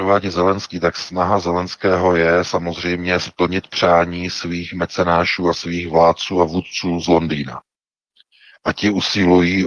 předvádí Zelenský, tak snaha Zelenského je samozřejmě splnit přání svých mecenášů a svých vládců a vůdců z Londýna. A ti usilují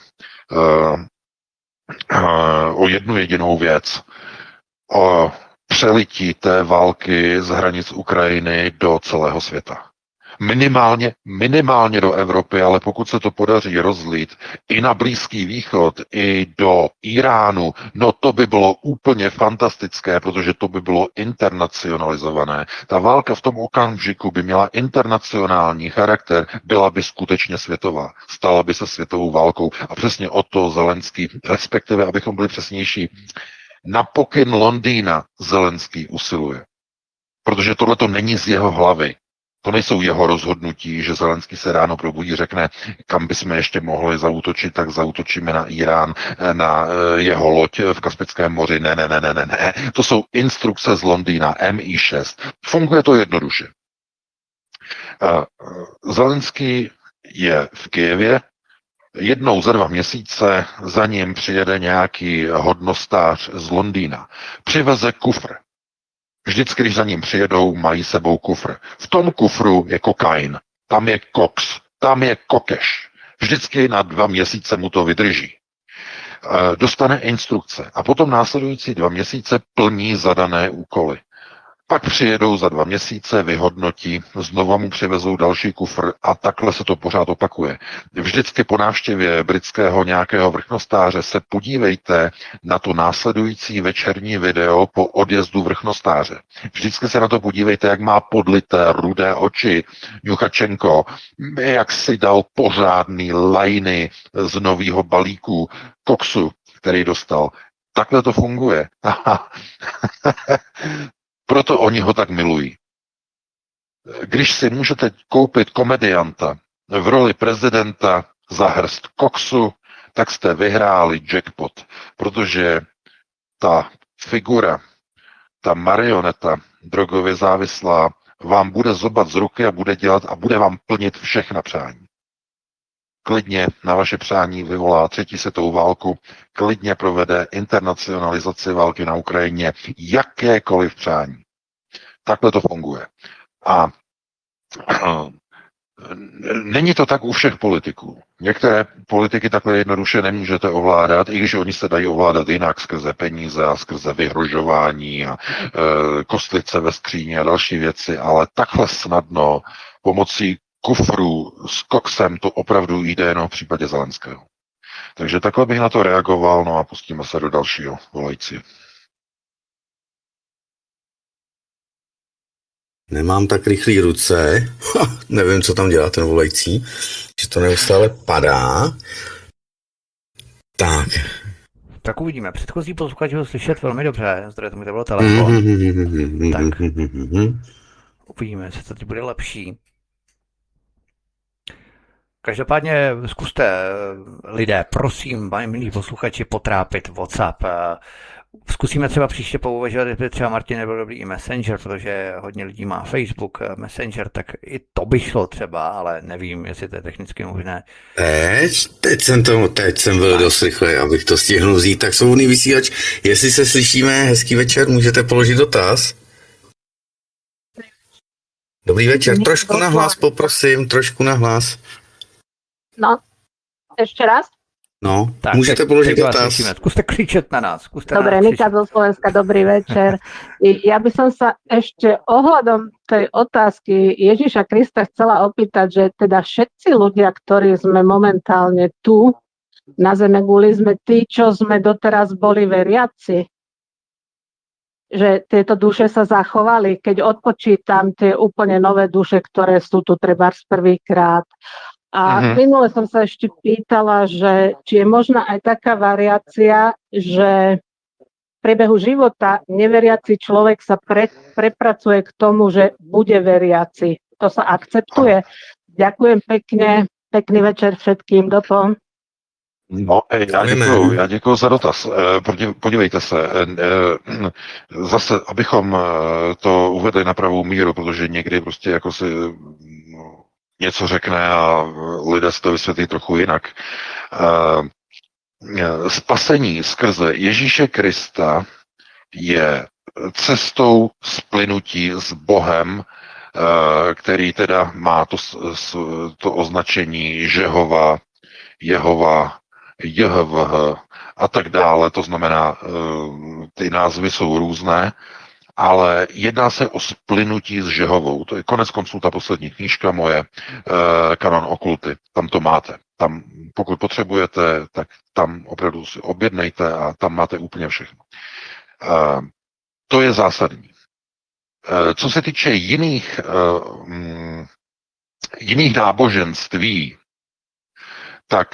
o jednu jedinou věc. O přelití té války z hranic Ukrajiny do celého světa. Minimálně do Evropy, ale pokud se to podaří rozlít i na Blízký východ, i do Iránu, no to by bylo úplně fantastické, protože to by bylo internacionalizované. Ta válka v tom okamžiku by měla internacionální charakter, byla by skutečně světová. Stala by se světovou válkou. A přesně o to Zelenský, respektive, abychom byli přesnější, na pokyn Londýna Zelenský usiluje. Protože tohle to není z jeho hlavy. To nejsou jeho rozhodnutí, že Zelenský se ráno probudí, řekne, kam bychom ještě mohli zaútočit, tak zaútočíme na Irán, na jeho loď v Kaspickém moři. Ne. To jsou instrukce z Londýna, MI6. Funguje to jednoduše. Zelenský je v Kyjevě, jednou za 2 měsíce za ním přijede nějaký hodnostář z Londýna. Přiveze kufr. Vždycky, když za ním přijedou, mají sebou kufr. V tom kufru je kokain, tam je koks, tam je kokeš. Vždycky na 2 měsíce mu to vydrží. Dostane instrukce a potom následující 2 měsíce plní zadané úkoly. Pak přijedou za 2 měsíce, vyhodnotí, znova mu přivezou další kufr a takhle se to pořád opakuje. Vždycky po návštěvě britského nějakého vrchnostáře se podívejte na to následující večerní video po odjezdu vrchnostáře. Vždycky se na to podívejte, jak má podlité rudé oči Juchačenko, jak si dal pořádný lajny z nového balíku koksu, který dostal. Takhle to funguje. Proto oni ho tak milují. Když si můžete koupit komedianta v roli prezidenta za hrst koksu, tak jste vyhráli jackpot, protože ta figura, ta marioneta drogově závislá vám bude zobat z ruky a bude dělat a bude vám plnit všechna přání. Klidně na vaše přání vyvolá 3. světovou válku, klidně provede internacionalizaci války na Ukrajině, jakékoliv přání. Takhle to funguje. A není to tak u všech politiků. Některé politiky takhle jednoduše nemůžete ovládat, i když oni se dají ovládat jinak skrze peníze a skrze vyhrožování a kostlice ve skříni a další věci, ale takhle snadno pomocí kufru s koksem to opravdu jde jenom v případě Zelenského. Takže takhle bych na to reagoval, no a pustíme se do dalšího volající. Nemám tak rychlý ruce, nevím, co tam dělá ten volající, že to neustále padá. Tak uvidíme. Předchozí posluchač ho slyšet velmi dobře, zdroje tomu to bylo telefon. Tak uvidíme, jestli to teď bude lepší. Každopádně zkuste, lidé, prosím, milí posluchači, potrápit WhatsApp. Zkusíme třeba příště pouvažovat, jestli třeba Martin nebyl dobrý i Messenger, protože hodně lidí má Facebook, Messenger, tak i to by šlo třeba, ale nevím, jestli to je technicky možné. Teď jsem byl dost rychlej, abych to stihnul vzít. Tak svobodný vysílač, jestli se slyšíme, hezký večer, můžete položit dotaz. Dobrý večer, trošku nahlas, poprosím, trošku nahlas. No, ještě raz? No, tak, můžete položit dotaz. Skúste křičet na nás. Dobre, Nika zo Slovenska, dobrý večer. Ja by som sa ešte ohľadom tej otázky Ježiša Krista chcela opýtať, že teda všetci ľudia, ktorí sme momentálne tu na Zemeguli, sme tí, čo sme doteraz boli veriaci. Že tieto duše sa zachovali, keď odpočítam tie úplne nové duše, ktoré sú tu trebárs prvýkrát. A minule som sa ešte pýtala, že či je možná aj taká variácia, že v priebehu života neveriaci človek sa prepracuje k tomu, že bude veriaci. To sa akceptuje. Ďakujem pekne, pekný večer všetkým, dopo. No, já děkuju za dotaz. Podívejte se, zase, abychom to uvedli na pravou míru, protože někdy prostě jako si něco řekne a lidé si to vysvětlí trochu jinak. Spasení skrze Ježíše Krista je cestou splynutí s Bohem, který teda má to označení Žehova, Jehova, JHVH a tak dále. To znamená, ty názvy jsou různé, ale jedná se o splynutí s Žehovou. To je konec konců ta poslední knížka moje, Kanon okulty. Tam to máte. Tam, pokud potřebujete, tak tam opravdu si objednejte a tam máte úplně všechno. To je zásadní. Co se týče jiných náboženství, tak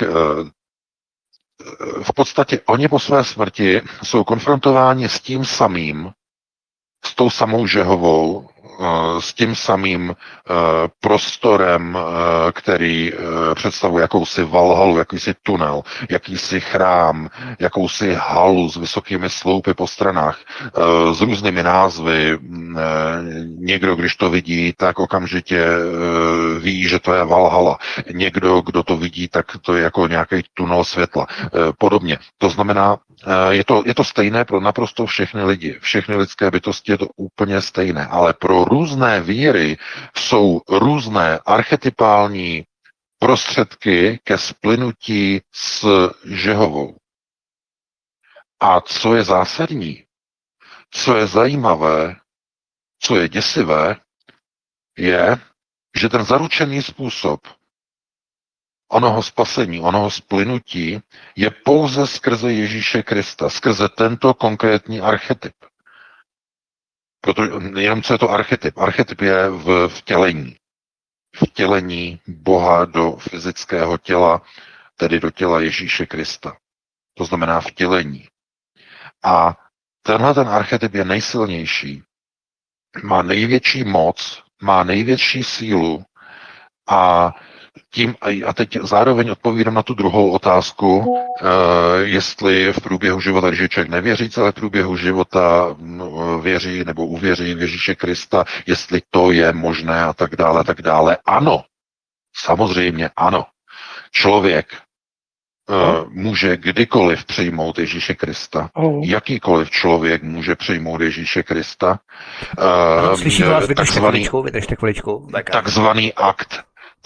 v podstatě oni po své smrti jsou konfrontováni s tím samým, s tou samou Žehovou, s tím samým prostorem, který představuje jakousi valhalu, jakýsi tunel, jakýsi chrám, jakousi halu s vysokými sloupy po stranách, s různými názvy. Někdo, když to vidí, tak okamžitě ví, že to je valhala. Někdo, kdo to vidí, tak to je jako nějaký tunel světla. Podobně. To znamená, je to stejné pro naprosto všechny lidi. Všechny lidské bytosti je to úplně stejné, ale pro různé víry jsou různé archetypální prostředky ke splynutí s Žehovou. A co je zásadní, co je zajímavé, co je děsivé, je, že ten zaručený způsob onoho spasení, onoho splynutí je pouze skrze Ježíše Krista, skrze tento konkrétní archetyp. Protože jenom co je to archetyp? Archetyp je v vtělení. Vtělení Boha do fyzického těla, tedy do těla Ježíše Krista. To znamená vtělení. A tenhle ten archetyp je nejsilnější, má největší moc, má největší sílu a teď zároveň odpovídám na tu druhou otázku, jestli v průběhu života, když je člověk nevěřící, ale v průběhu života věří nebo uvěří v Ježíše Krista, jestli to je možné a tak dále, tak dále. Ano, samozřejmě ano. Člověk může kdykoliv přijmout Ježíše Krista. Jakýkoliv člověk může přijmout Ježíše Krista. Slyším vás, vydržte chviličku. Takzvaný akt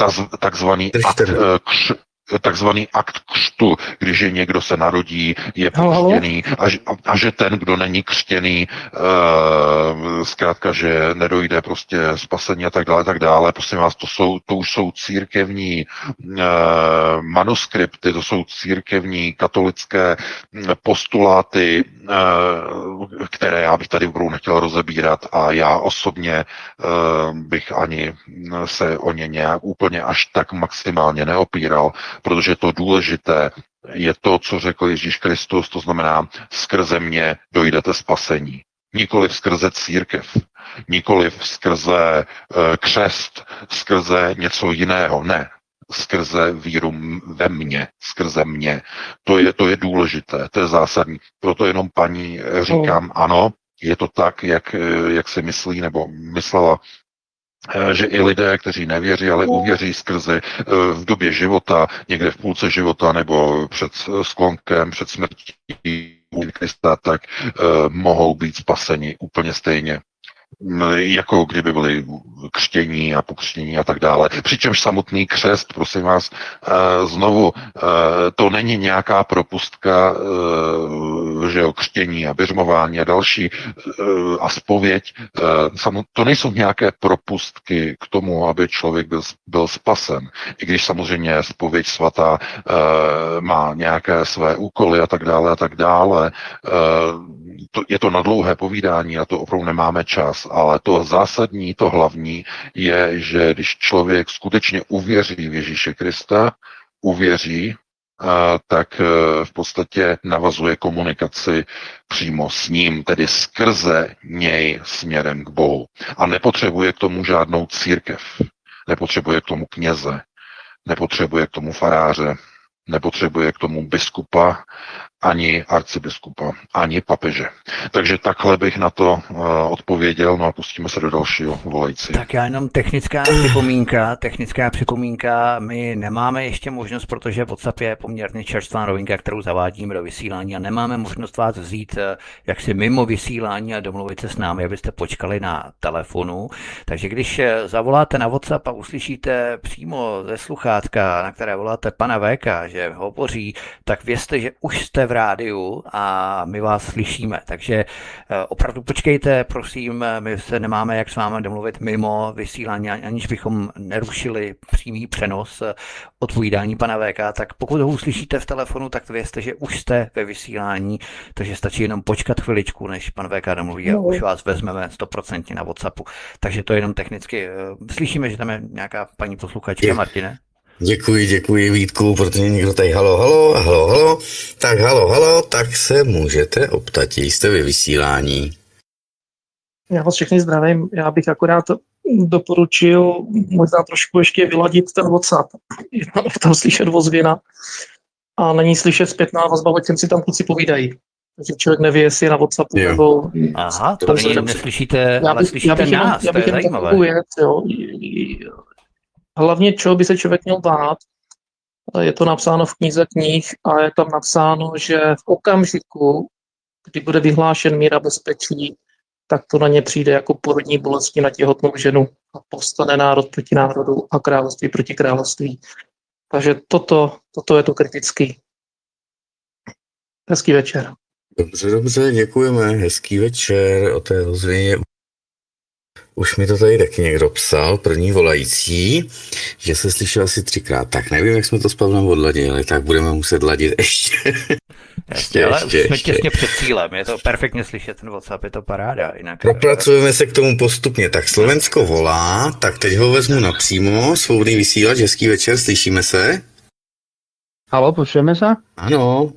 takzvaný akt křtu, když je někdo se narodí, je pokřtěný a že ten, kdo není křtěný, zkrátka, že nedojde prostě spasení a tak dále. Prosím vás, to už jsou církevní manuskripty, to jsou církevní katolické postuláty, které já bych tady budou nechtěl rozebírat a já osobně bych ani se o ně nějak úplně až tak maximálně neopíral, protože to důležité je to, co řekl Ježíš Kristus, to znamená, skrze mě dojdete spasení. Nikoliv skrze církev, nikoliv skrze křest, skrze něco jiného, ne. Skrze víru ve mně, skrze mě. To je důležité, to je zásadní. Proto jenom paní říkám, ano, je to tak, jak si myslí nebo myslela, že i lidé, kteří nevěří, ale uvěří skrze v době života, někde v půlce života nebo před sklonkem, před smrtí Krista, tak mohou být spaseni úplně stejně, jako kdyby byli křtění a pokřtění a tak dále. Přičemž samotný křest, prosím vás, znovu, to není nějaká propustka, že jo, křtění a běžmování a další a zpověď, to nejsou nějaké propustky k tomu, aby člověk byl spasen. I když samozřejmě zpověď svatá má nějaké své úkoly a tak dále, je to na dlouhé povídání, na to opravdu nemáme čas, ale to zásadní, to hlavní je, že když člověk skutečně uvěří v Ježíše Krista, tak v podstatě navazuje komunikaci přímo s ním, tedy skrze něj směrem k Bohu. A nepotřebuje k tomu žádnou církev, nepotřebuje k tomu kněze, nepotřebuje k tomu faráře, nepotřebuje k tomu biskupa ani arcibiskupa, ani papeže. Takže takhle bych na to odpověděl, no a pustíme se do dalšího volající. Tak já jenom technická připomínka, my nemáme ještě možnost, protože WhatsApp je poměrně čerstvá novinka, kterou zavádíme do vysílání a nemáme možnost vás vzít jaksi mimo vysílání a domluvit se s námi, abyste počkali na telefonu. Takže když zavoláte na WhatsApp a uslyšíte přímo ze sluchátka, na které voláte pana VK, že hovoří, tak vězte, že už jste v rádiu a my vás slyšíme. Takže opravdu počkejte, prosím, my se nemáme jak s vámi domluvit mimo vysílání, aniž bychom nerušili přímý přenos odpovídání pana VK, tak pokud ho uslyšíte v telefonu, tak vězte, že už jste ve vysílání, takže stačí jenom počkat chviličku, než pan VK domluví a už vás vezmeme 100% na WhatsAppu. Takže to je jenom technicky. Slyšíme, že tam je nějaká paní posluchačka, Martine? Děkuji Vítku, protože někdo tady halo. Tak halo, tak se můžete optat, jste ve vysílání. Já vás všechny zdravím, já bych akorát doporučil možná trošku ještě vyladit ten WhatsApp. Je tam slyšet ozvěna a není slyšet zpětná vazba, o čem si tam kluci povídají. Takže člověk neví, jestli je na WhatsAppu nebo... Aha, to neslyšíte, ale slyšíte nás, to je zajímavé. Věc, jo. Hlavně, čeho by se člověk měl bát, je to napsáno v knize knih a je tam napsáno, že v okamžiku, kdy bude vyhlášen mír a bezpečí, tak to na ně přijde jako porodní bolesti na těhotnou ženu a povstane národ proti národu a království proti království. Takže toto je to kritický. Hezký večer. Dobře, děkujeme. Hezký večer. O té ozvěně už mi to tady taky někdo psal, první volající, že se slyšel asi 3krát. Tak nevím, jak jsme to s Pavlem odladili, tak budeme muset ladit ještě. Ale už jsme těsně před cílem, je to perfektně slyšet, ten WhatsApp, je to paráda. Jinak... Propracujeme se k tomu postupně. Tak Slovensko volá, tak teď ho vezmu napřímo, svobodný vysílač, hezký večer, slyšíme se? Haló, počujeme sa? Áno.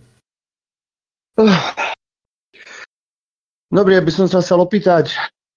Dobre, by som sa chcel opýtať.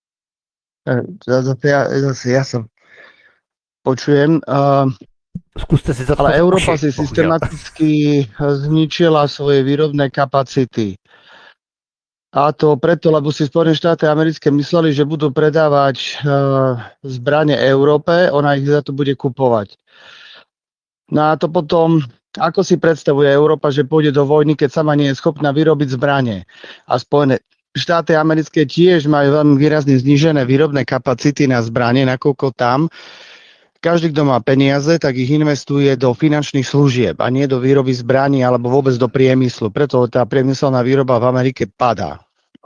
Zase ja som počujem. Skúste si to ale Európa si systematicky zničila svoje výrobné kapacity. A to preto, lebo si Spojené štáty americké mysleli, že budú predávať zbrane Európe, ona ich za to bude kupovať. No a to potom, ako si predstavuje Európa, že pôjde do vojny, keď sama nie je schopná vyrobiť zbrane. A Spojené štáty americké tiež majú veľmi výrazne znížené výrobné kapacity na zbrane, nakoľko tam každý, kto má peniaze, tak ich investuje do finančných služieb a nie do výroby zbraní alebo vôbec do priemyslu. Preto tá priemyselná výroba v Amerike padá.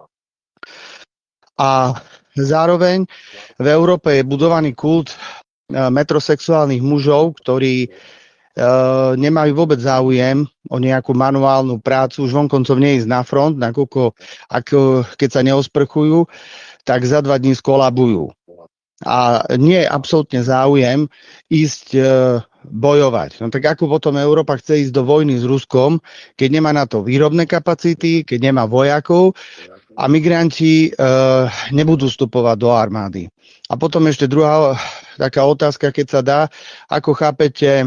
A zároveň v Európe je budovaný kult metrosexuálnych mužov, ktorí nemajú vôbec záujem o nejakú manuálnu prácu, už vonkoncov neísť na front, nakoľko keď sa neosprchujú, tak za 2 dní skolabujú. A nie je absolútne záujem ísť bojovať. No tak ako potom Európa chce ísť do vojny s Ruskom, keď nemá na to výrobné kapacity, keď nemá vojakov a migranti nebudú vstupovať do armády. A potom ešte druhá taká otázka, keď sa dá, ako chápete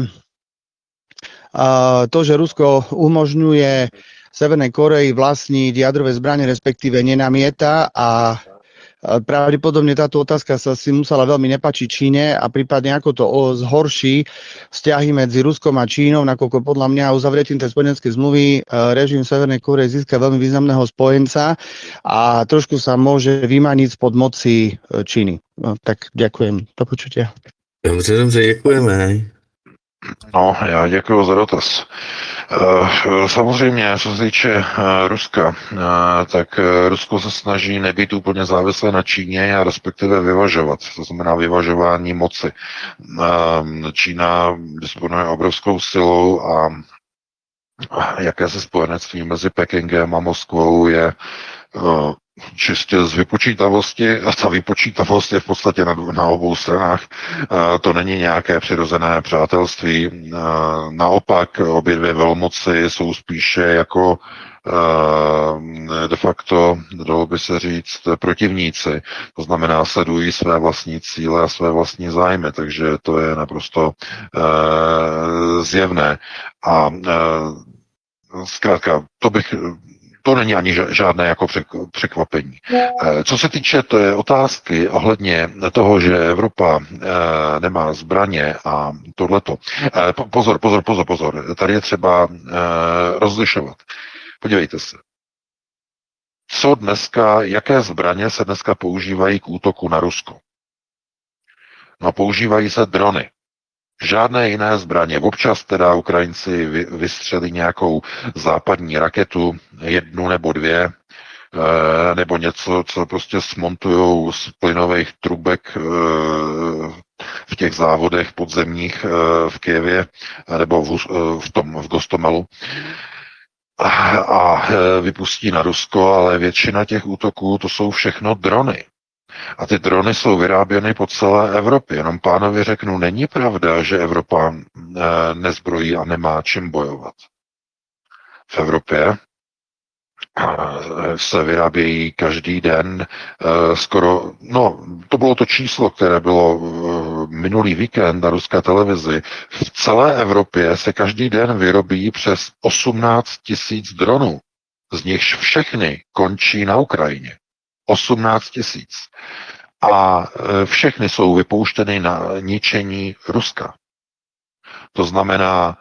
to, že Rusko umožňuje Severnej Koreji vlastniť jadrové zbrane, respektíve nenamieta a pravdepodobne táto otázka sa si musela veľmi nepáčiť Číne a prípadne ako to zhorší vzťahy medzi Ruskom a Čínou, nakoľko podľa mňa uzavretím tej spojeneckej zmluvy režim Severnej Koreje získa veľmi významného spojenca a trošku sa môže vymaniť spod moci Číny. No, tak ďakujem. Do počutia. Dobře, děkujeme. No, já děkuji za dotaz. Samozřejmě, co se týče Ruska, tak Rusko se snaží nebýt úplně závislé na Číně a respektive vyvažovat, to znamená vyvažování moci. Čína disponuje obrovskou silou a jakési spojenectví mezi Pekingem a Moskvou je čistě z vypočítavosti a ta vypočítavost je v podstatě na obou stranách. To není nějaké přirozené přátelství. Naopak obě dvě velmoci jsou spíše jako de facto, dalo by se říct, protivníci. To znamená, sledují své vlastní cíle a své vlastní zájmy, takže to je naprosto zjevné. A zkrátka, to není ani žádné jako překvapení. Co se týče té otázky ohledně toho, že Evropa nemá zbraně a tohleto. Pozor. Tady je třeba rozlišovat. Podívejte se. Jaké zbraně se dneska používají k útoku na Rusko? No, používají se drony. Žádné jiné zbraně. Občas teda Ukrajinci vystřelí nějakou západní raketu, 1 nebo 2, nebo něco, co prostě smontujou z plynových trubek v těch závodech podzemních v Kyjevě nebo v Gostomelu a vypustí na Rusko, ale většina těch útoků to jsou všechno drony. A ty drony jsou vyráběny po celé Evropě. Jenom pánovi řeknu, není pravda, že Evropa nezbrojí a nemá čím bojovat. V Evropě se vyrábějí každý den skoro, to bylo to číslo, které bylo minulý víkend na ruské televizi. V celé Evropě se každý den vyrobí přes 18 000 dronů. Z nichž všechny končí na Ukrajině. 18 000. A všechny jsou vypouštěny na ničení Ruska. To znamená,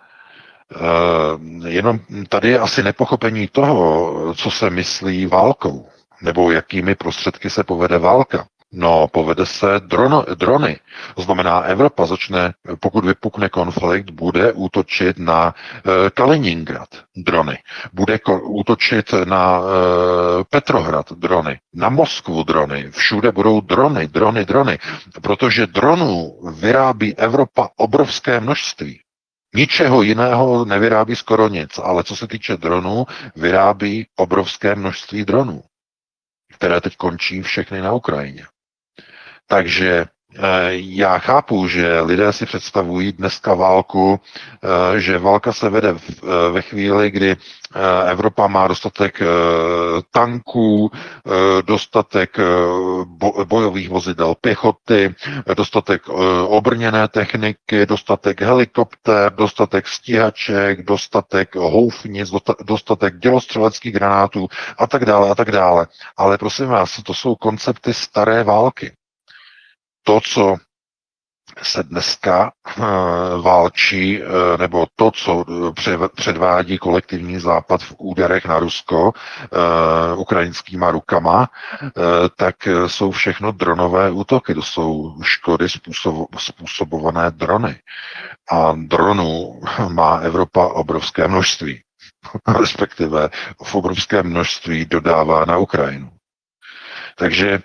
jenom tady je asi nepochopení toho, co se myslí válkou, nebo jakými prostředky se povede válka. No, povede se drony. To znamená, Evropa pokud vypukne konflikt, bude útočit na Kaliningrad drony. Bude útočit na Petrohrad drony, na Moskvu drony. Všude budou drony. Protože dronů vyrábí Evropa obrovské množství. Ničeho jiného nevyrábí skoro nic, ale co se týče dronů, vyrábí obrovské množství dronů, které teď končí všechny na Ukrajině. Takže já chápu, že lidé si představují dneska válku, že válka se vede ve chvíli, kdy Evropa má dostatek tanků, dostatek bojových vozidel pěchoty, dostatek obrněné techniky, dostatek helikoptér, dostatek stíhaček, dostatek houfnic, dostatek dělostřeleckých granátů a tak dále. Ale prosím vás, to jsou koncepty staré války. To, co se dneska válčí, nebo to, co předvádí kolektivní západ v úderech na Rusko ukrajinskýma rukama, tak jsou všechno dronové útoky. To jsou škody způsobované drony. A dronů má Evropa obrovské množství. Respektive v obrovském množství dodává na Ukrajinu. Takže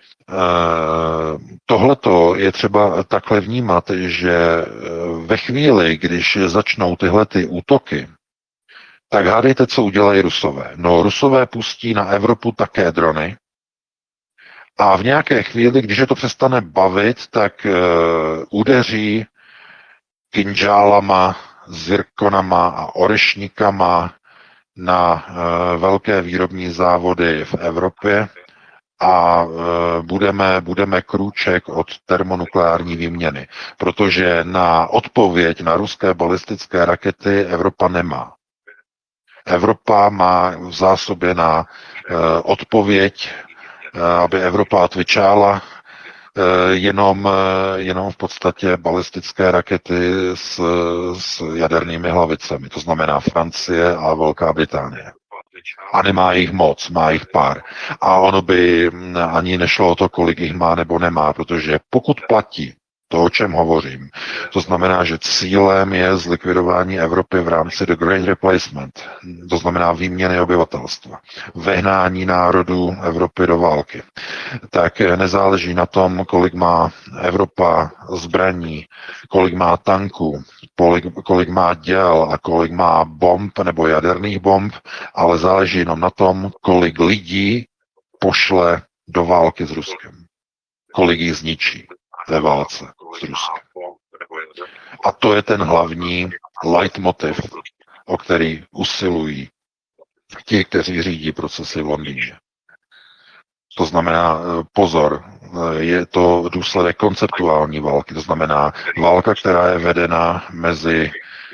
tohleto je třeba takhle vnímat, že ve chvíli, když začnou tyhle ty útoky, tak hádejte, co udělají Rusové. No, Rusové pustí na Evropu také drony a v nějaké chvíli, když je to přestane bavit, tak udeří kinžálama, zirkonama a orešníkama na velké výrobní závody v Evropě, a budeme krůček od termonukleární výměny, protože na odpověď na ruské balistické rakety Evropa nemá. Evropa má v zásobě na odpověď, aby Evropa atvičála, jenom v podstatě balistické rakety s jadernými hlavicemi, to znamená Francie a Velká Británie. A nemá jich moc, má jich pár. A ono by ani nešlo o to, kolik jich má nebo nemá, protože pokud platí to, o čem hovořím, to znamená, že cílem je zlikvidování Evropy v rámci The Great Replacement, to znamená výměny obyvatelstva, vehnání národů Evropy do války, tak nezáleží na tom, kolik má Evropa zbraní, kolik má tanků, kolik má děl a kolik má bomb nebo jaderných bomb, ale záleží jenom na tom, kolik lidí pošle do války s Ruskem, kolik jich zničí ve válce s Ruskem. A to je ten hlavní leitmotiv, o který usilují ti, kteří řídí procesy v Londýně. To znamená, pozor, je to důsledek konceptuální války, to znamená válka, která je vedena mezi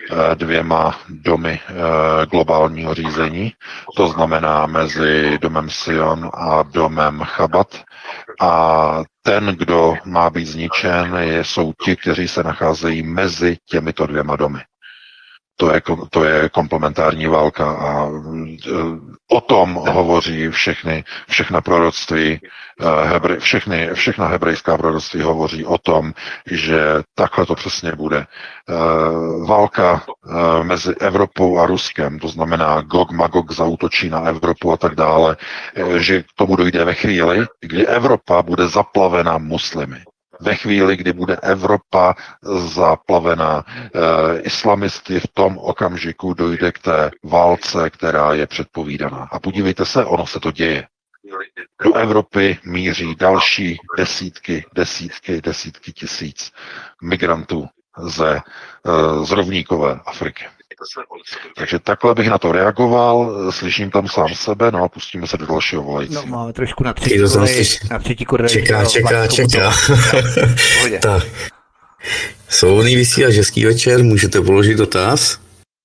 2 domy globálního řízení, to znamená mezi domem Sion a domem Chabat. A ten, kdo má být zničen, jsou ti, kteří se nacházejí mezi těmito 2 domy. To je komplementární válka a o tom hovoří všechna proroctví, všechna hebrejská proroctví hovoří o tom, že takhle to přesně bude. Válka mezi Evropou a Ruskem, to znamená Gog Magog zaútočí na Evropu a tak dále, že k tomu dojde ve chvíli, kdy Evropa bude zaplavena muslimy. Ve chvíli, kdy bude Evropa zaplavena islamisty, v tom okamžiku dojde k té válce, která je předpovídaná. A podívejte se, ono se to děje. Do Evropy míří další desítky tisíc migrantů z rovníkové Afriky. Takže takhle bych na to reagoval, slyším tam sám sebe, no a pustíme se do dalšího volajícího. No, máme trošku na Ty to tam třetí kolej. Čeká. Pohodě. Tak. Svobodný vysílač, hezký večer, můžete položit dotaz?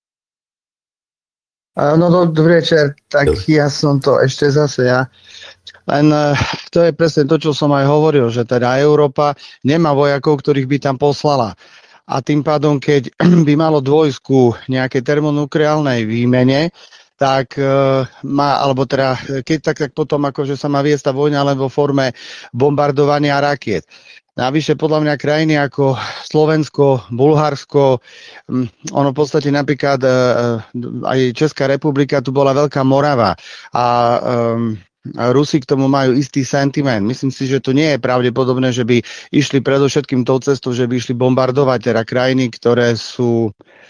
No dobrý večer, tak ja som to ešte zase ja. Len to je presne to, čo som aj hovoril, že teda Európa nemá vojakov, ktorých by tam poslala. A tým pádom, keď by malo dôjsť ku nejakej termonukleálnej výmene, tak alebo teda, keď tak potom akože sa má viesť tá vojna len vo forme bombardovania rakiet. Navyše podľa mňa krajiny ako Slovensko, Bulharsko, ono v podstate napríklad aj Česká republika, tu bola Veľká Morava a Rusi k tomu majú istý sentiment. Myslím si, že to nie je pravdepodobné, že by išli predovšetkým tou cestou, že by išli bombardovať teda krajiny, ktoré sú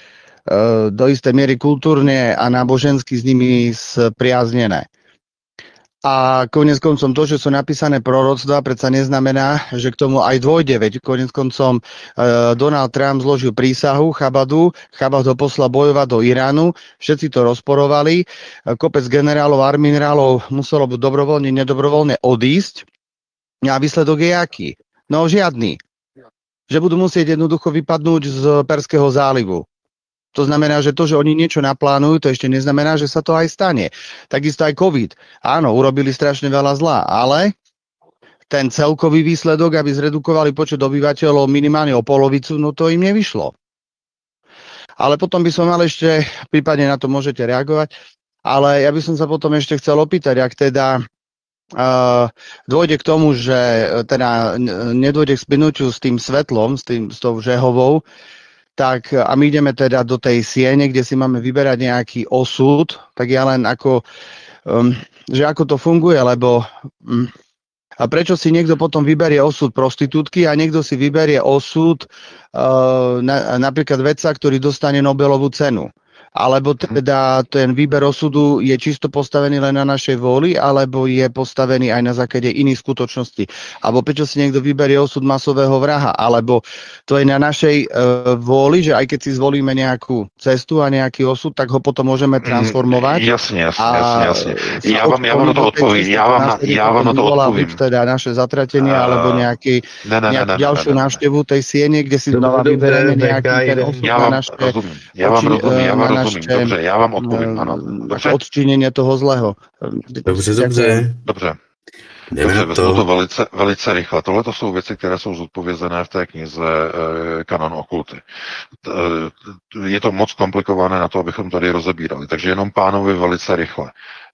do istej miery kultúrne a nábožensky s nimi spriaznené. A konec koncom to, že sú napísané proroctva, predsa neznamená, že k tomu aj dôjde. Veď konec koncom Donald Trump zložil prísahu Chabad ho poslal bojovať do Iránu, všetci to rozporovali, kopec generálov a admirálov muselo byť dobrovoľne, nedobrovoľne odísť a výsledok je aký? No žiadny. Že budú musieť jednoducho vypadnúť z Perského zálivu. To znamená, že to, že oni niečo naplánujú, to ešte neznamená, že sa to aj stane. Takisto aj COVID. Áno, urobili strašne veľa zla, ale ten celkový výsledok, aby zredukovali počet obyvateľov minimálne o polovicu, no to im nevyšlo. Ale potom by som mal ešte, prípadne na to môžete reagovať, ale ja by som sa potom ešte chcel opýtať, ak teda dôjde k tomu, že teda nedôjde k splynutiu s tým svetlom, s tou žehovou, tak a my ideme teda do tej siene, kde si máme vyberať nejaký osud, tak ja len ako, že ako to funguje, lebo a prečo si niekto potom vyberie osud prostitútky a niekto si vyberie osud napríklad vedca, ktorý dostane Nobelovú cenu. Alebo teda ten výber osudu je čisto postavený len na našej vôli, alebo je postavený aj na základe iných skutočností. Alebo prečo si niekto vyberie osud masového vraha, alebo to je na našej vôli, že aj keď si zvolíme nejakú cestu a nejaký osud, tak ho potom môžeme transformovať. Jasne. Ja vám na to odpovím. Ja vám na to odpovím. Teda naše zatratenie, alebo nejakú ďalšiu návštevu tej siene, kde si znova vyberieme nejaký osud na naše... Ja vám rozumím. Dobře, já vám odpovím, ano. Dobře. Odčinění toho zlého. Dobře. Vezmu to velice rychle. Tohle to jsou věci, které jsou zodpovězené v té knize Kanon okulty. Je to moc komplikované na to, abychom tady rozebírali. Takže jenom pánovi velice rychle.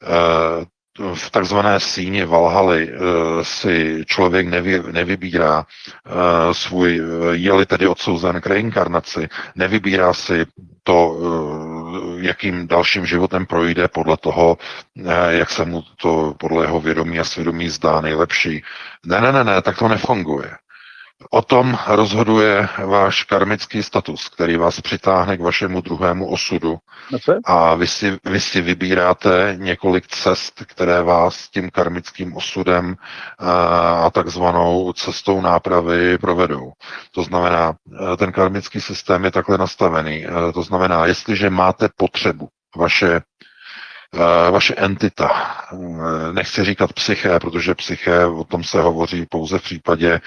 V takzvané síni Valhaly si člověk nevybírá svůj, je-li tedy odsouzen k reinkarnaci, nevybírá si to, jakým dalším životem projde podle toho, jak se mu to podle jeho vědomí a svědomí zdá nejlepší. Ne, tak to nefunguje. O tom rozhoduje váš karmický status, který vás přitáhne k vašemu druhému osudu. A vy si vybíráte několik cest, které vás tím karmickým osudem a takzvanou cestou nápravy provedou. To znamená, ten karmický systém je takhle nastavený. To znamená, jestliže máte potřebu vaše vaše entita, nechci říkat psyché, protože psyché, o tom se hovoří pouze v případě,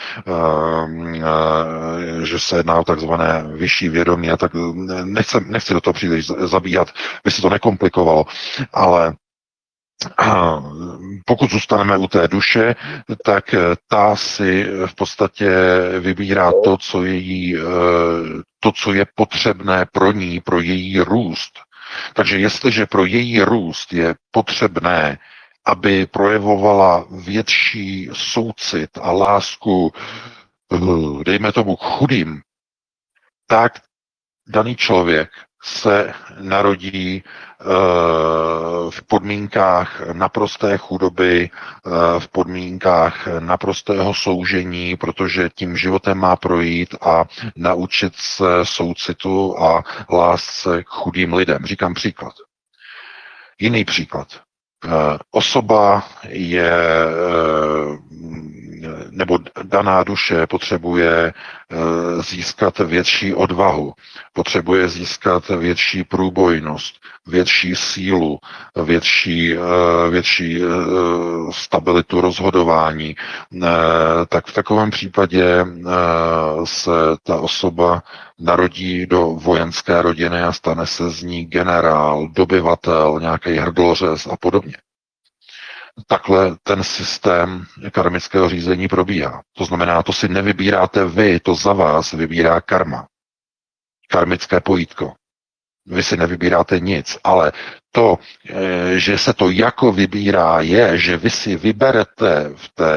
že se jedná o takzvané vyšší vědomí a tak nechci do toho příliš zabíhat, by se to nekomplikovalo, ale pokud zůstaneme u té duše, tak ta si v podstatě vybírá to, co je potřebné pro ní, pro její růst. Takže jestliže pro její růst je potřebné, aby projevovala větší soucit a lásku, dejme tomu k chudým, tak daný člověk se narodí v podmínkách naprosté chudoby, v podmínkách naprostého soužení, protože tím životem má projít a naučit se soucitu a lásce k chudým lidem. Říkám příklad. Jiný příklad. Osoba je, nebo daná duše potřebuje získat větší odvahu, potřebuje získat větší průbojnost, větší sílu, větší stabilitu rozhodování, tak v takovém případě se ta osoba narodí do vojenské rodiny a stane se z ní generál, dobyvatel, nějaký hrdlořez a podobně. Takhle ten systém karmického řízení probíhá. To znamená, to si nevybíráte vy, to za vás vybírá karma. Karmické pojítko. Vy si nevybíráte nic, ale to, že se to jako vybírá, je, že vy si vyberete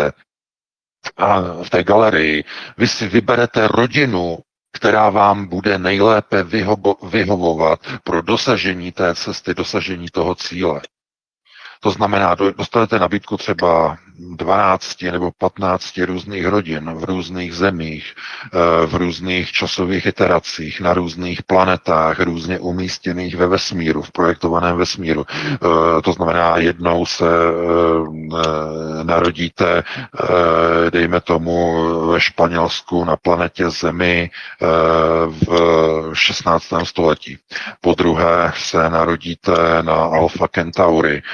v té galerii, vy si vyberete rodinu, která vám bude nejlépe vyhovovat pro dosažení té cesty, dosažení toho cíle. To znamená, dostanete nabídku třeba 12 nebo 15 různých rodin v různých zemích, v různých časových iteracích, na různých planetách, různě umístěných ve vesmíru, v projektovaném vesmíru. To znamená, jednou se narodíte, dejme tomu, ve Španělsku na planetě Zemi v 16. století. Po druhé se narodíte na Alpha Centauri,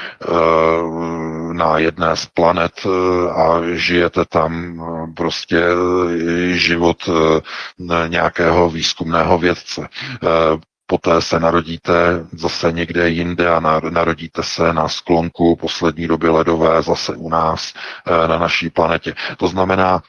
na jedné z planet a žijete tam prostě život nějakého výzkumného vědce. Poté se narodíte zase někde jinde a narodíte se na sklonku poslední doby ledové zase u nás na naší planetě. To znamená,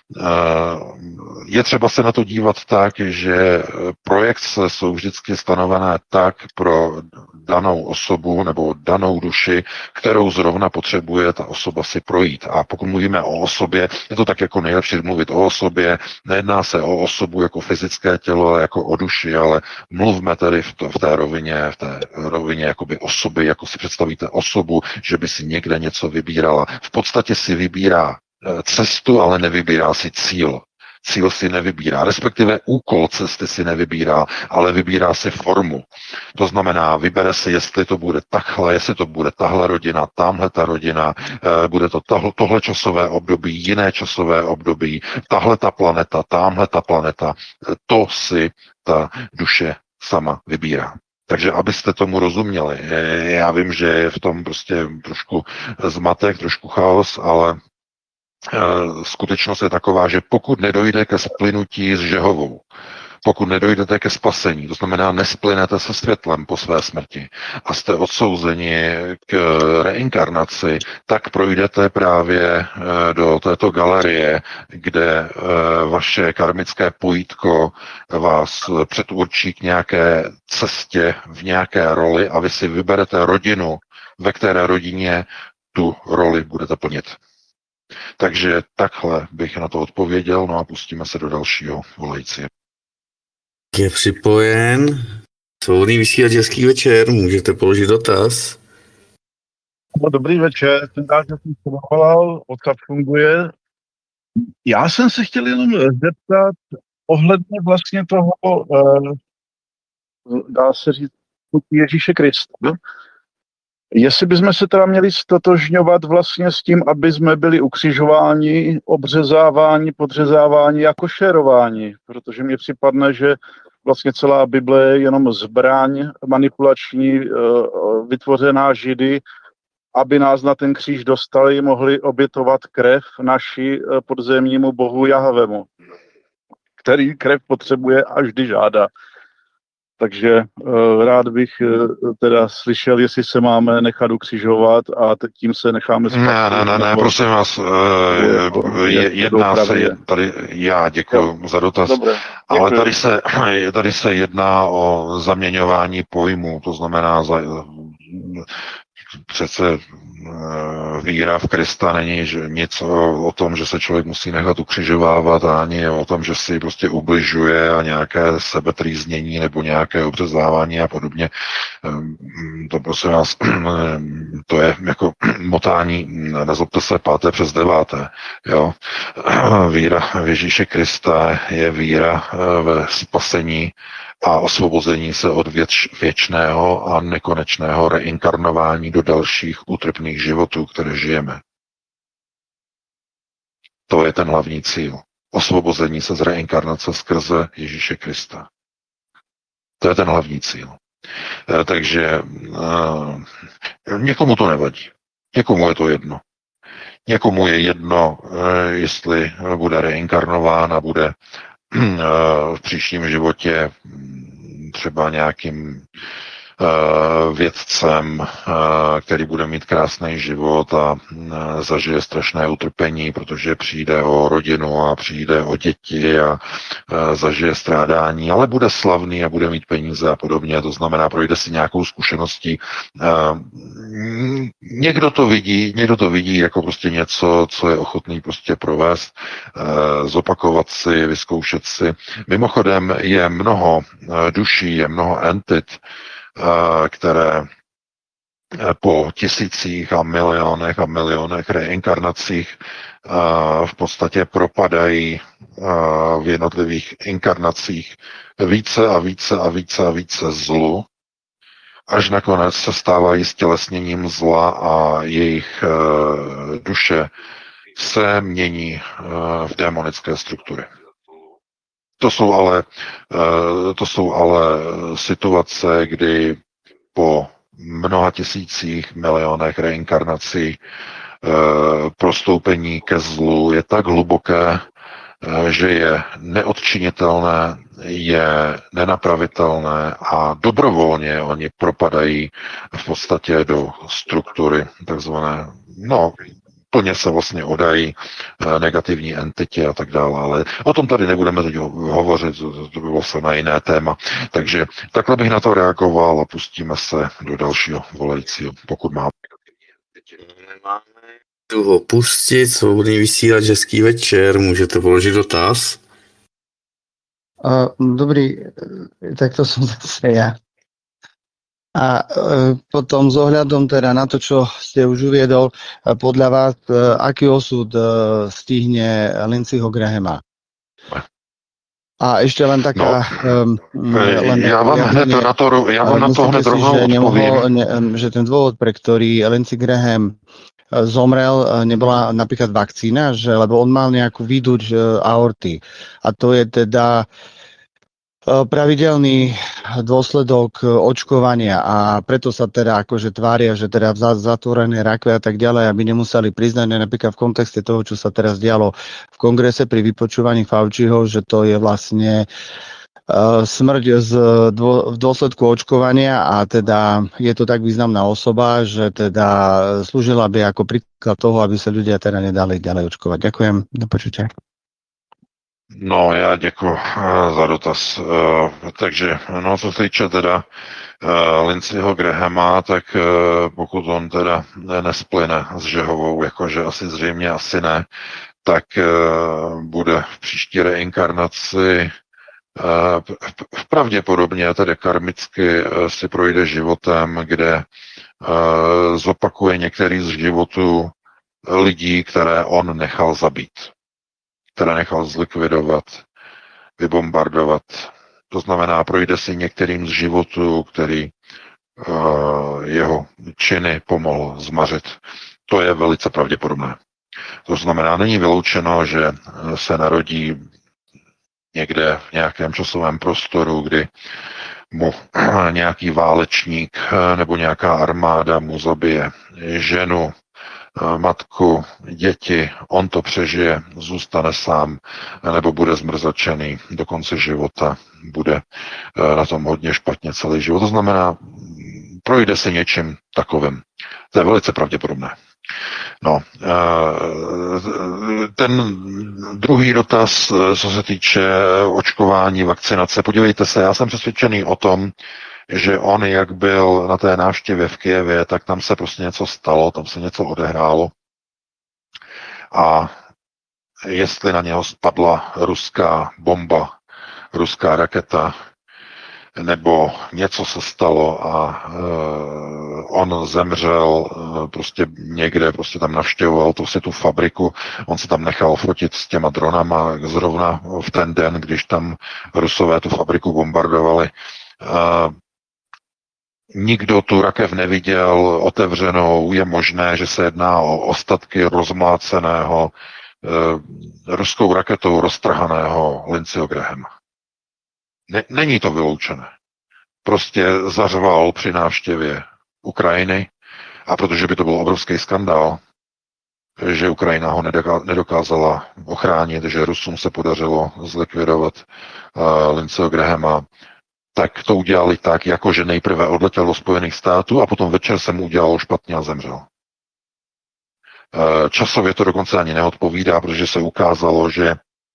je třeba se na to dívat tak, že projekce jsou vždycky stanovené tak pro danou osobu nebo danou duši, kterou zrovna potřebuje ta osoba si projít. A pokud mluvíme o osobě, je to tak jako nejlepší mluvit o osobě, nejedná se o osobu jako fyzické tělo, ale jako o duši, ale mluvme tedy v té rovině jakoby osoby, jako si představíte osobu, že by si někde něco vybírala. V podstatě si vybírá cestu, ale nevybírá si cíl. Cíl si nevybírá, respektive úkol cesty si nevybírá, ale vybírá si formu. To znamená, vybere si, jestli to bude takhle, jestli to bude tahle rodina, tamhle ta rodina, bude to tohle časové období, jiné časové období, tahle ta planeta, tamhle ta planeta. To si ta duše sama vybírá. Takže abyste tomu rozuměli, já vím, že je v tom prostě trošku zmatek, trošku chaos, ale skutečnost je taková, že pokud nedojde ke splynutí s Žehovou, pokud nedojdete ke spasení, to znamená nesplynete se světlem po své smrti a jste odsouzeni k reinkarnaci, tak projdete právě do této galerie, kde vaše karmické pojítko vás předurčí k nějaké cestě v nějaké roli a vy si vyberete rodinu, ve které rodině tu roli budete plnit. Takže takhle bych na to odpověděl, no a pustíme se do dalšího volající. Je připojen. Svobodný vysílač, hezký večer, můžete položit dotaz. No, dobrý večer, ten dál, že jsem se zavolal, WhatsApp funguje. Já jsem se chtěl jenom zeptat ohledně vlastně toho, dá se říct, Ježíše Krista. Jestli bychom se teda měli stotožňovat vlastně s tím, aby jsme byli ukřižováni, obřezáváni, podřezáváni a košerováni, protože mně připadne, že vlastně celá Bible je jenom zbraň manipulační, vytvořená Židy, aby nás na ten kříž dostali, mohli obětovat krev naši podzemnímu bohu Jahvemu, který krev potřebuje až kdy žádá. Takže rád bych teda slyšel, jestli se máme nechat ukřižovat a tím se necháme spát. Ne, prosím vás, jedná se, tady, já děkuji za dotaz, Dobré, ale tady se jedná o zaměňování pojmů, to znamená, přece víra v Krista není nic o tom, že se člověk musí nechat ukřižovávat, ani o tom, že si prostě ubližuje a nějaké sebetrýznění nebo nějaké obřezávání a podobně. To prosím vás, to je jako motání, nezlobte se, 5. přes 9. Jo? Víra v Ježíše Krista je víra ve spasení a osvobození se od věčného a nekonečného reinkarnování do dalších útrpných životů, které žijeme. To je ten hlavní cíl. Osvobození se z reinkarnace skrze Ježíše Krista. To je ten hlavní cíl. Takže někomu to nevadí. Někomu je to jedno. Někomu je jedno, jestli bude reinkarnován a bude v příštím životě třeba nějakým vědcem, který bude mít krásný život a zažije strašné utrpení, protože přijde o rodinu a přijde o děti a zažije strádání, ale bude slavný a bude mít peníze a podobně. To znamená, projde si nějakou zkušeností. Někdo to vidí jako prostě něco, co je ochotný prostě provést, zopakovat si, vyzkoušet si. Mimochodem je mnoho duší, je mnoho entit, které po tisících a milionech reinkarnacích v podstatě propadají v jednotlivých inkarnacích více a více zlu, až nakonec se stávají stělesněním zla a jejich duše se mění v démonické struktury. To jsou ale situace, kdy po mnoha tisících, milionech reinkarnací prostoupení ke zlu je tak hluboké, že je neodčinitelné, je nenapravitelné a dobrovolně oni propadají v podstatě do struktury takzvané, plně se vlastně odají negativní entitě a tak dále, ale o tom tady nebudeme teď hovořit, to by bylo se na jiné téma. Takže takhle bych na to reagoval a pustíme se do dalšího volajícího, pokud má. Jdu ho pustit, svobodný vysílač, hezký večer, můžete položit dotaz? Dobrý, tak to som zase ja. A potom s ohľadom teda na to, čo ste už uviedol, podľa vás, aký osud stihne Lindseyho Grahama? A ešte len taká... já vám na to hned rovnou odpovím. Že ten dôvod, pre ktorý Lindsey Graham zomrel, nebola napríklad vakcína, lebo on mal nejakú výduč aorty. A to je teda pravidelný dôsledok očkovania a preto sa teda akože tvária, že teda v zatvorené rakve a tak ďalej, aby nemuseli priznať napríklad v kontexte toho, čo sa teraz dialo v kongrese pri vypočúvaní Fauciho, že to je vlastne smrť v dôsledku očkovania a teda je to tak významná osoba, že teda slúžila by ako príklad toho, aby sa ľudia teda nedali ďalej očkovať. Ďakujem, do počutia. No, já děkuji za dotaz. Takže, co se týče teda Lindseyho Grahama, tak pokud on teda nesplyne s Žehovou, jakože asi ne, tak bude v příští reinkarnaci pravděpodobně tedy karmicky si projde životem, kde zopakuje některý z životů lidí, které on nechal zabít, které nechal zlikvidovat, vybombardovat. To znamená, projde si některým z životů, který jeho činy pomohl zmařit. To je velice pravděpodobné. To znamená, není vyloučeno, že se narodí někde v nějakém časovém prostoru, kdy mu nějaký válečník nebo nějaká armáda mu zabije ženu, matku, děti, on to přežije, zůstane sám, nebo bude zmrzačený do konce života, bude na tom hodně špatně celý život. To znamená, projde se něčím takovým. To je velice pravděpodobné. No, ten druhý dotaz, co se týče očkování, vakcinace, podívejte se, já jsem přesvědčený o tom, že on, jak byl na té návštěvě v Kyjevě, tak tam se prostě něco stalo, tam se něco odehrálo. A jestli na něho spadla ruská bomba, ruská raketa, nebo něco se stalo a on zemřel prostě někde, prostě tam navštěvoval tu fabriku, on se tam nechal fotit s těma dronama zrovna v ten den, když tam Rusové tu fabriku bombardovali. Nikdo tu rakev neviděl otevřenou, je možné, že se jedná o ostatky rozmláceného ruskou raketou roztrhaného Lindseyho Grahama. Není to vyloučené. Prostě zařval při návštěvě Ukrajiny a protože by to byl obrovský skandál, že Ukrajina ho nedokázala ochránit, že Rusům se podařilo zlikvidovat Lindseyho Grahama, tak to udělali tak, jako že nejprve odletěl do Spojených států a potom večer se mu udělalo špatně a zemřel. Časově to dokonce ani neodpovídá, protože se ukázalo, že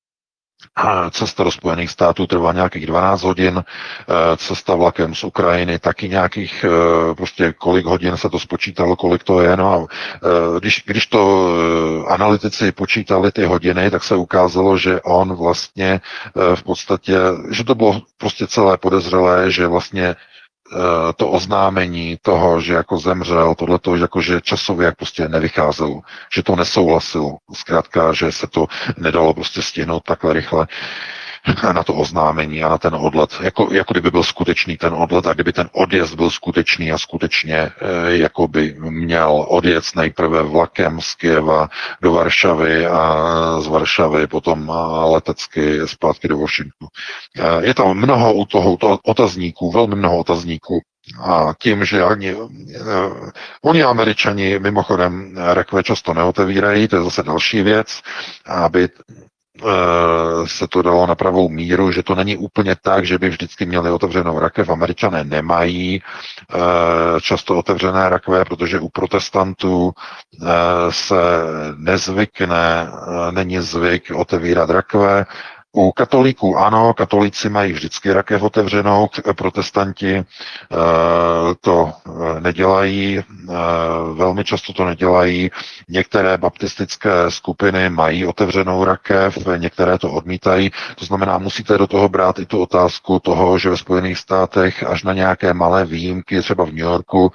cesta do Spojených států trvá nějakých 12 hodin, cesta vlakem z Ukrajiny taky nějakých, prostě kolik hodin se to spočítalo, kolik to je, no a když to analytici počítali ty hodiny, tak se ukázalo, že on vlastně v podstatě, že to bylo prostě celé podezřelé, že vlastně to oznámení toho, že jako zemřel, tohleto, jako že časově jak prostě nevycházelo, že to nesouhlasilo. Zkrátka, že se to nedalo prostě stihnout takhle rychle na to oznámení a na ten odlet. Jako kdyby byl skutečný ten odlet a kdyby ten odjezd byl skutečný a skutečně jako by měl odjet nejprve vlakem z Kyjeva do Varšavy a z Varšavy potom letecky zpátky do Washingtonu. Je tam mnoho u toho otazníků, velmi mnoho otazníků. A tím, že oni Američani mimochodem rakve často neotevírají, to je zase další věc, aby se to dalo na pravou míru, že to není úplně tak, že by vždycky měli otevřenou rakev. Američané nemají často otevřené rakve, protože u protestantů se nezvykne, není zvyk otevírat rakve. U katolíků ano, katolíci mají vždycky rakev otevřenou, protestanti to nedělají, velmi často to nedělají. Některé baptistické skupiny mají otevřenou rakev, některé to odmítají. To znamená, musíte do toho brát i tu otázku toho, že ve Spojených státech až na nějaké malé výjimky, třeba v New Yorku,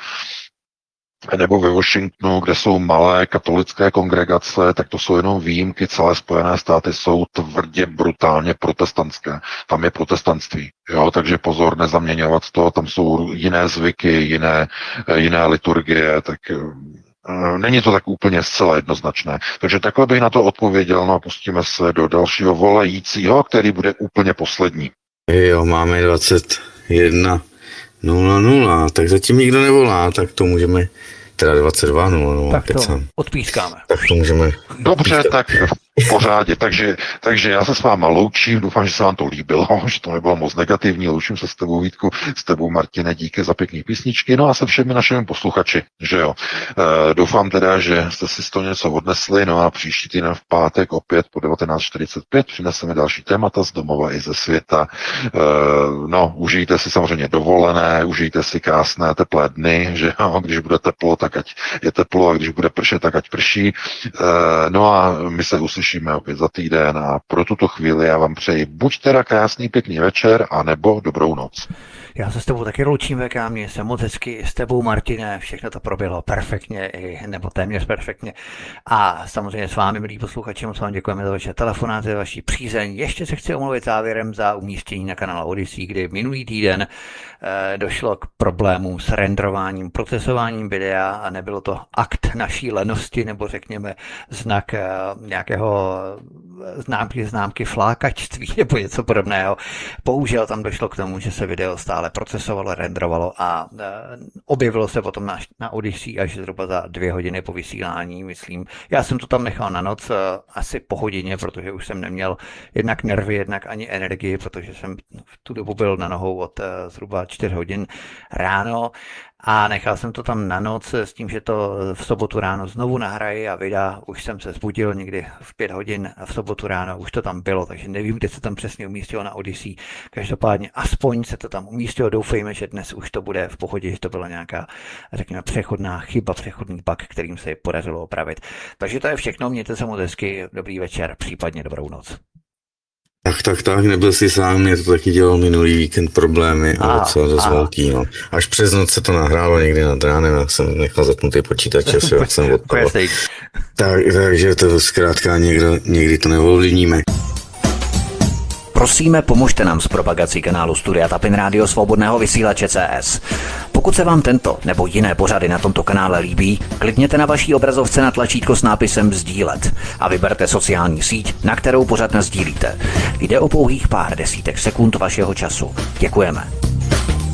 nebo ve Washingtonu, kde jsou malé katolické kongregace, tak to jsou jenom výjimky. Celé Spojené státy jsou tvrdě, brutálně protestantské. Tam je protestantství. Jo? Takže pozor, nezaměňovat to. Tam jsou jiné zvyky, jiné liturgie, tak není to tak úplně zcela jednoznačné. Takže takhle bych na to odpověděl, no a pustíme se do dalšího volajícího, který bude úplně poslední. Jo, máme 21:00, tak zatím nikdo nevolá, tak to můžeme, teda 22:00, tak to odpískáme. Tak to můžeme... Dobře, tak v pořádě. Takže já se s váma loučím, doufám, že se vám to líbilo, že to nebylo moc negativní, loučím se s tebou, Vítku, s tebou, Martine, díky za pěkný písničky, no a se všemi našimi posluchači, že jo. Doufám teda, že jste si z toho něco odnesli, no a příští týden v pátek opět po 19:45 přineseme další témata z domova i ze světa. No, užijte si samozřejmě dovolené, užijte si krásné teplé dny, že jo, když bude teplo, tak ať je teplo, a když bude pršet, tak ať prší. No a my se uslyšíme opět za týden a pro tuto chvíli já vám přeji buď teda krásný pěkný večer, anebo dobrou noc. Já se s tebou taky loučím, VK, mě se moc hezky, s tebou, Martine, všechno to proběhlo perfektně, nebo téměř perfektně. A samozřejmě s vámi, milí posluchači, moc vám děkujeme za vaše telefonáty, za vaši přízeň. Ještě se chci omluvit závěrem za umístění na kanálu Odyssey, kdy minulý týden došlo k problémům s renderováním, procesováním videa a nebylo to akt naší lenosti, nebo řekněme znak nějakého známky flákačství nebo něco podobného. Bohužel tam došlo k tomu, že se video stále procesovalo, renderovalo a objevilo se potom na Odyssey až zhruba za 2 hodiny po vysílání, myslím. Já jsem to tam nechal na noc asi po hodině, protože už jsem neměl jednak nervy, jednak ani energii, protože jsem v tu dobu byl na nohou od zhruba 4 hodin ráno a nechal jsem to tam na noc s tím, že to v sobotu ráno znovu nahraji a vydá. Už jsem se zbudil někdy v 5 hodin v sobotu ráno, už to tam bylo, takže nevím, kde se tam přesně umístilo na Odyssey. Každopádně aspoň se to tam umístilo, doufejme, že dnes už to bude v pohodě, že to byla nějaká, řekněme, přechodná chyba, přechodný bug, kterým se podařilo opravit. Takže to je všechno, mějte se moc hezky, dobrý večer, případně dobrou noc. Tak, nebyl jsi sám, mě to taky dělal minulý víkend problémy a docela dost velký, no. Až přes noc se to nahrálo někdy nad ránem, já jsem nechal zapnutý počítač, jak jsem odpadl. Takže to zkrátka někdy to neovlivníme. Prosíme, pomožte nám s propagací kanálu Studia Tapin Rádio Svobodného vysílače CS. Pokud se vám tento nebo jiné pořady na tomto kanále líbí, klikněte na vaší obrazovce na tlačítko s nápisem sdílet a vyberte sociální síť, na kterou pořad nasdílíte. Jde o pouhých pár desítek sekund vašeho času. Děkujeme.